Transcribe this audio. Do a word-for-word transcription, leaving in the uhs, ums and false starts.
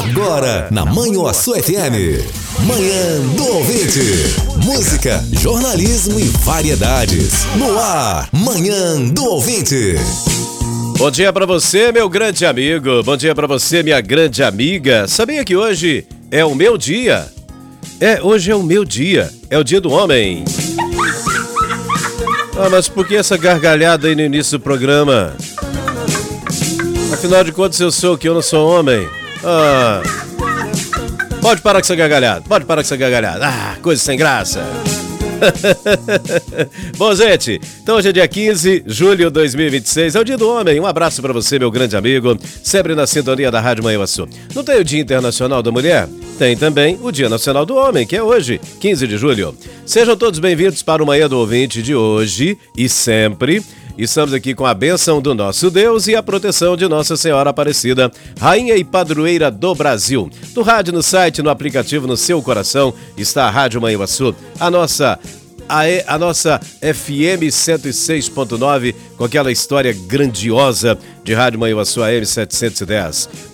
Agora, na Manhuaçu F M. Manhã do Ouvinte. Música, jornalismo e variedades. No ar, Manhã do Ouvinte. Bom dia pra você, meu grande amigo. Bom dia pra você, minha grande amiga. Sabia que hoje é o meu dia? É, hoje é o meu dia. É o dia do homem. Ah, mas por que essa gargalhada aí no início do programa? Afinal de contas, eu sou o que? Eu não sou homem. Ah... Pode parar com essa gargalhada, pode parar com essa gargalhada. Ah, coisa sem graça. Bom, gente, então hoje é dia quinze de julho de dois mil e vinte e seis, é o dia do homem. Um abraço pra você, meu grande amigo, sempre na sintonia da Rádio Manhuaçu. Não tem o Dia Internacional da Mulher? Tem também o Dia Nacional do Homem, que é hoje, quinze de julho. Sejam todos bem-vindos para o Manhã do Ouvinte de hoje e sempre. Estamos aqui com a bênção do nosso Deus e a proteção de Nossa Senhora Aparecida, Rainha e Padroeira do Brasil. No rádio, no site, no aplicativo, no seu coração, está a Rádio Manhuaçu, a nossa, a, a nossa F M cento e seis ponto nove, com aquela história grandiosa de Rádio Manhuaçu A M setecentos e dez.